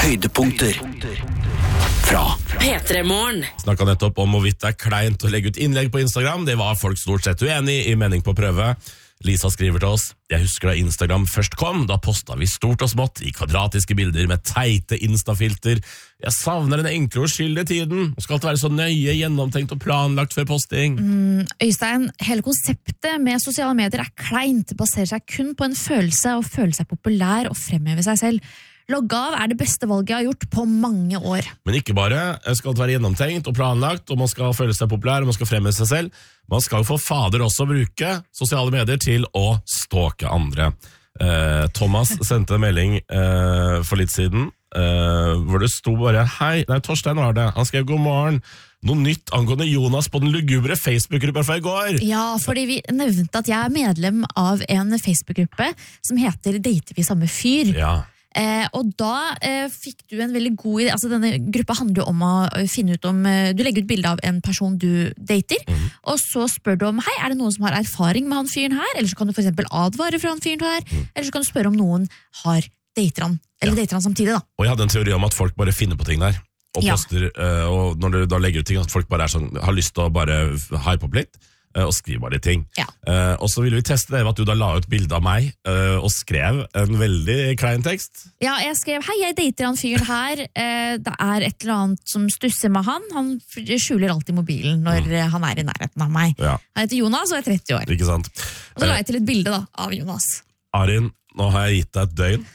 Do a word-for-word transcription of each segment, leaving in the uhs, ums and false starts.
Høydepunkter fra P tre Morgen. Snakket nettopp om hvorvidt det er kleint å legge ut innlegg på Instagram. Det var folk stort sett uenig i mening på prøve. Lisa skriver til oss: Jeg husker da Instagram først kom, da postet vi stort og smått i kvadratiske bilder med teite instafilter. Jeg savner den enkle og skyldige tiden. Og skal alt være så nøye, gjennomtenkt og planlagt før posting? Mm, Øystein, hele konseptet med sosiale medier er kleint. Det baserer seg kun på en følelse, å føle seg populær og fremheve seg selv. Logg av er det beste valget jeg har gjort på mange år. Men ikke bare skal alt være gjennomtenkt og planlagt, og man skal føle seg populær, og man skal fremheve seg selv. Man skal for fader også bruke sosiale medier til å stalke andre. Eh, Thomas sendte en melding eh, for litt siden, eh, hvor det sto bare «Hei», nei, Torstein var det, han skrev «God morgen». Noe nytt angående Jonas på den lugubre Facebook-gruppa fra i går. Ja, fordi vi nevnte at jeg er medlem av en Facebook-gruppe som heter Dater vi samme fyr. Ja. Eh, og da eh, fikk du en veldig god idé. Altså denne gruppa handler jo om å finne ut om eh, du legger ut bilde av en person du dater, mm. og så spør du om hei, er det noen som har erfaring med han fyren her, eller så kan du for eksempel advare fra han fyren her, mm. eller så kan du spørre om noen har dater han, eller ja. dater han samtidig da. Og jeg hadde en teori om at folk bare finner på ting der, og poster, ja. uh, og når du da legger ut ting, at folk bare er sånn, har lyst til å bare hype opp litt, og skrive bare ting. Ja. Uh, og så ville vi teste det ved at du da la ut bilde av meg uh, og skrev en veldig klein tekst. Ja, jeg skrev, hei, jeg dater han fyren her. Uh, det er et eller annet som stusser med han. Han skjuler alltid mobilen når mm. han er i nærheten av meg. Ja. Han heter Jonas og er tretti år. Ikke sant? Og så la jeg til et bilde da, av Jonas. Arin, nå har jeg gitt deg et døgn,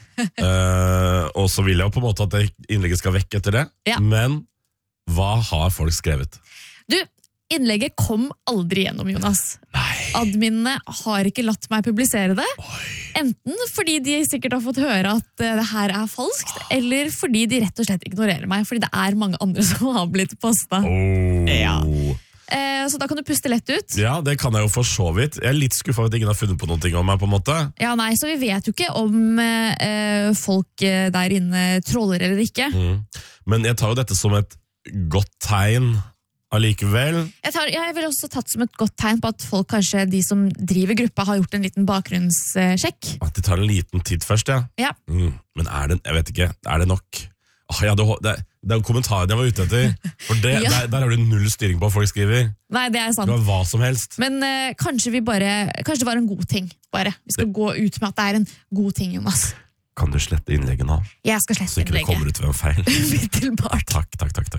uh, og så vil jeg jo på en måte at det innlegget skal vekk etter det. Ja. Men hva har folk skrevet? Du, innlegget kom aldri gjennom, Jonas. Nei. Adminene har ikke latt meg publisere det. Oi. Enten fordi de sikkert har fått høre at uh, det her er falskt, oh. eller fordi de rett og slett ignorerer meg, fordi det er mange andre som har blitt postet. Oh. Ja. Uh, så da kan du puste lett ut. Ja, det kan jeg jo for så vidt. Jeg er litt skuffet at ingen har funnet på noen ting om meg, på en måte. Ja, nei, så vi vet jo ikke om uh, folk uh, der inne troller eller ikke. Mm. Men jeg tar jo dette som et godt tegn allikevel. Jeg, tar, jeg vil også tatt som et godt tegn på at folk, kanskje de som driver gruppa, har gjort en liten bakgrunnssjekk. At de tar en liten titt først, ja. Ja. Mm, men er det, jeg vet ikke, er det nok? Oh, ja, det, det, det er jo kommentaren jeg var ute etter. For det, ja. der, der har du null styring på hva folk skriver. Nei, det er sant. Det var hva som helst. Men uh, kanskje vi bare, kanskje det var en god ting, bare. Vi skal det. gå ut med at det er en god ting, Jonas. Kan du slette innlegget nå? Jeg skal slette innlegget. Så ikke det kommer ut ved en feil. Umiddelbart. Takk, takk, takk, takk.